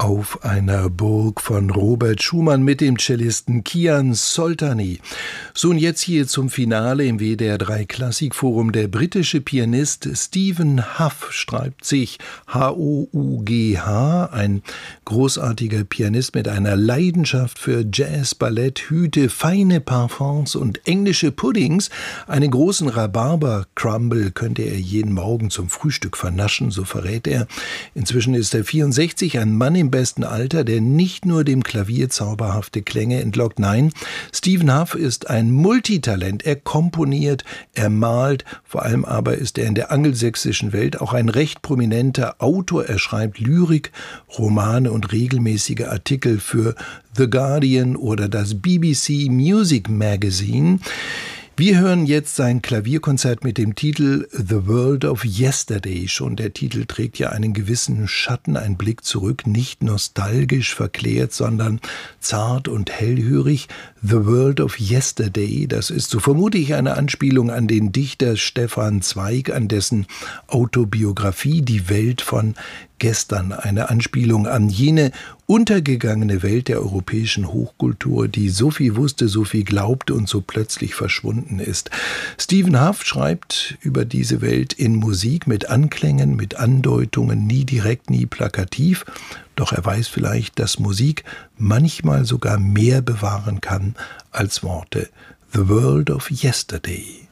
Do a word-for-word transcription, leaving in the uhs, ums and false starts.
Auf einer Burg von Robert Schumann mit dem Cellisten Kian Soltani. So, und jetzt hier zum Finale im W D R drei Klassikforum. Der britische Pianist Stephen Hough schreibt sich H O U G H, ein großartiger Pianist mit einer Leidenschaft für Jazz, Ballett, Hüte, feine Parfums und englische Puddings. Einen großen Rhabarber-Crumble könnte er jeden Morgen zum Frühstück vernaschen, so verrät er. Inzwischen ist er vierundsechzig, ein Mann im besten Alter, der nicht nur dem Klavier zauberhafte Klänge entlockt. Nein, Stephen Hough ist ein Multitalent. Er komponiert, er malt, vor allem aber ist er in der angelsächsischen Welt auch ein recht prominenter Autor. Er schreibt Lyrik, Romane und regelmäßige Artikel für The Guardian oder das B B C Music Magazine. Wir hören jetzt sein Klavierkonzert mit dem Titel The World of Yesterday. Schon der Titel trägt ja einen gewissen Schatten, einen Blick zurück, nicht nostalgisch verklärt, sondern zart und hellhörig. The World of Yesterday, das ist, so vermute ich, eine Anspielung an den Dichter Stefan Zweig, an dessen Autobiografie Die Welt von gestern, eine Anspielung an jene untergegangene Welt der europäischen Hochkultur, die so viel wusste, so viel glaubte und so plötzlich verschwunden ist. Stephen Hough schreibt über diese Welt in Musik mit Anklängen, mit Andeutungen, nie direkt, nie plakativ. Doch er weiß vielleicht, dass Musik manchmal sogar mehr bewahren kann als Worte. The World of Yesterday.